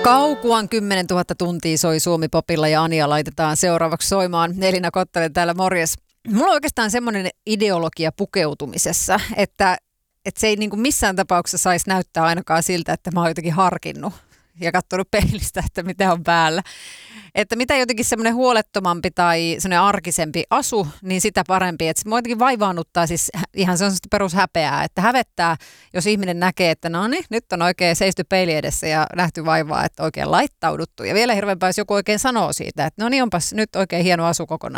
Kaukuan 10 000 tuntia soi Suomi-popilla ja Ania laitetaan seuraavaksi soimaan. Elina Kottinen täällä, morjes. Mulla on oikeastaan semmoinen ideologia pukeutumisessa, että se ei niin kuin missään tapauksessa saisi näyttää ainakaan siltä, että mä oon jotenkin harkinnut ja katsonut peilistä, että mitä on päällä. Että mitä jotenkin semmoinen huolettomampi tai semmoinen arkisempi asu, niin sitä parempi. Että se mua jotenkin vaivaannuttaa siis ihan sellaista perushäpeää, että hävettää, jos ihminen näkee, että no niin, nyt on oikein seisty peili edessä ja nähty vaivaa, että oikein laittauduttu. Ja vielä hirveämpää, jos joku oikein sanoo siitä, että no niin, onpas nyt oikein hieno asu kokonaan.